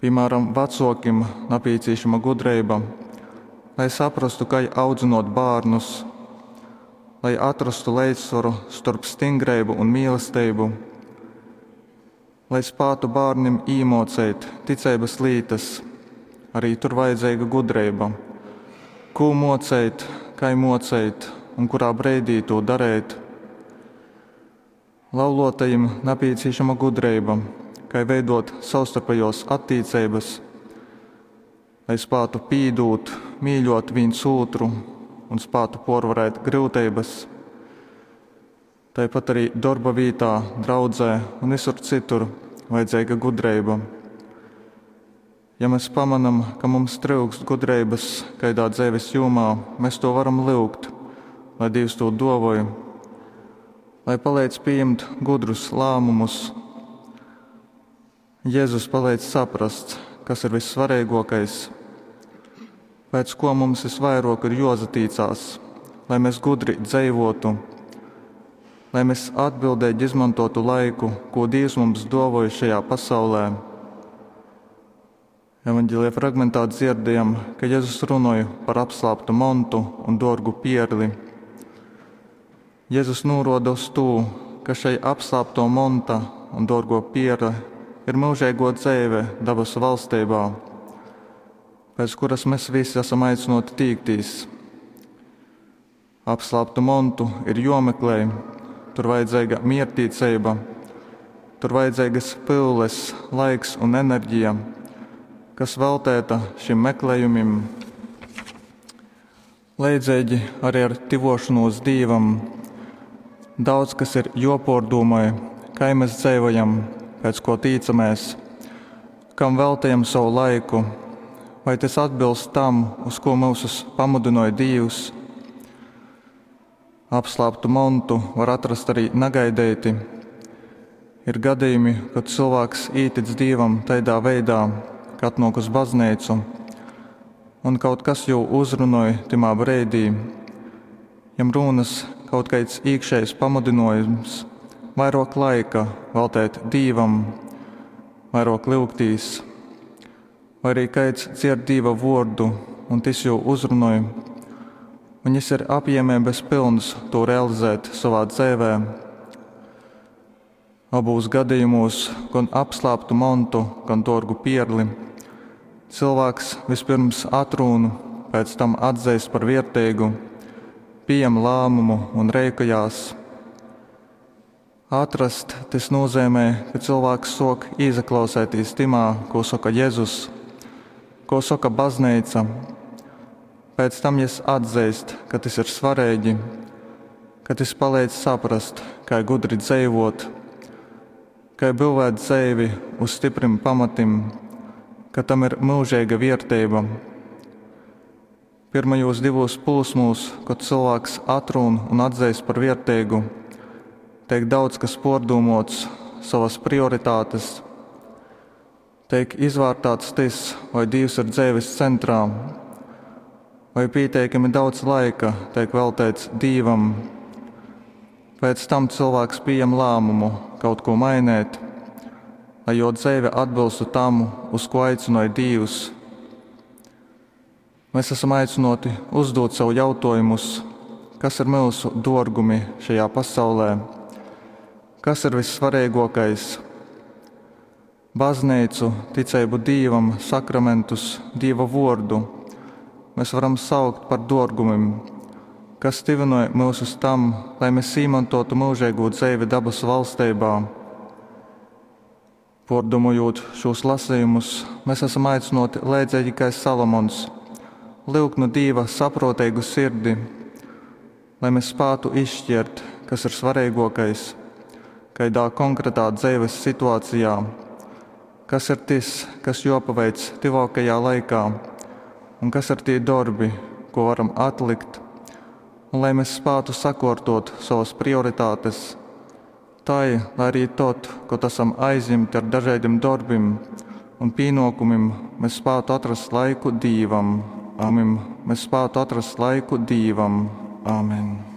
Piemēram, vecokim napīcīšama gudreiba, lai saprastu, kā audzinot bērnus, lai atrastu līdzsvaru starp stingreibu un mīlestību, lai spētu bērniem īmocēt ticības lītas, arī tur vajadzīga gudreiba. Ko mocēt, kā mocēt un kurā brīdī to darīt. Laulotajiem napīcīšama gudreiba, kā veidot savstarpējos attiecības, lai spētu pīdūt, mīļot viens otru un spētu porvarēt grūtības. Tāpat arī darba vietā, draudzē un visur citur vajadzīga gudreiba. Ja mēs pamanām, ka mums trūkst gudreibas kādā dzīves jomā, mēs to varam lūgt, lai Dievs to dāvāja, lai palīdz pieņemt gudrus lēmumus. Jēzus palīdz saprast, kas ir vissvarīgākais, pēc ko mums visvairāk ir jāsatīcās, lai mēs gudri dzīvotu, lai mēs atbildīgi izmantotu laiku, ko Dievs mums dāvāja šajā pasaulē. Evaņģēlijā fragmentā dzirdējam, ka Jēzus runāja par apslāptu montu un dārgu pierli. Jēzus norāda uz to, ka šai apslāpto monta un dārgo pierli ir mūžīgo dzīve dabas valstībā, pēc kuras mēs visi esam aicināti tīktīs. Apslāptu montu ir jāmeklē. Tur vajadzīga miertīcība, tur vajadzīgas pūles, laiks un enerģija, kas veltēta šim meklējumam. Līdzīgi arī ar tuvošanos Dievam. Daudz kas ir jāpārdomā, kā mēs dzīvojam, pēc ko ticamies, kam veltējam savu laiku, vai tas atbilst tam, uz ko mūs pamudināja Dievs. Apslāptu montu var atrast arī negaidēti. Ir gadījumi, kad cilvēks ītic Dievam tādā veidā, ka atnāk uz baznīcu, un kaut kas jau uzrunāja timā brīdī. Jam runas kaut kāds iekšējs pamudinājums, vairāk laika veltēt Dievam, vairāk lūgtīs, vai arī kāds dzird Dieva vārdu, un tas jau uzrunāja. Un viņš ir apjēmības pilns to realizēt savā dzīvē. Abos gadījumos, gan apslāptu montu, gan dārgu pierli, cilvēks vispirms atrunu, pēc tam atzīst par vērtīgu, pieņem lēmumu un rēkojās. Atrast tas nozīmē, ka cilvēks sāk izaklausēties timā, ko saka Jēzus, ko saka baznīca. Pēc tam es atzīst, ka tas ir svarīgi, ka tas palīdz saprast, kā gudri dzīvot, kā būvēt dzīvi uz stipriem pamatiem, ka tam ir mūžīga vērtība. Pirmajos divos posmos, kad cilvēks atrunā un atzīst par vērtīgu, tiek daudz kas pārdomāts, savas prioritātes, tiek izvērtāts tas, vai Dievs ir dzīves centrā, vai pietiekami daudz laika tiek veltīts Dievam. Pēc tam cilvēks pieņem lēmumu kaut ko mainīt, lai jo dzīve atbilstu tam, uz ko aicināja Dievs. Mēs esam aicināti uzdot sev jautājumus, kas ir mūsu dārgumi šajā pasaulē, kas ir vissvarīgākais. Baznīcu, ticību Dievam, sakramentus, Dieva vārdu mēs varam saukt par dārgumiem, kas stivināja mūs uz tam, lai mēs izmantotu mūžīgo dzīvi dabas valstībā. Pārdomājot šos lasījumus, mēs esam aicināti līdzīgi kā Salomons, lūgt no Dieva saprotīgu sirdi, lai mēs spētu izšķirt, kas ir svarīgākais, kādā konkrētā dzīves situācijā, kas ir tas, kas jāpaveic tuvākajā laikā, un kas ir tie darbi, ko varam atlikt, un lai mēs spētu sakārtot savas prioritātes, lai arī tad, kad esam aizņemti ar dažādiem darbiem un pienākumiem, mēs spētu atrast laiku Dievam. Amen.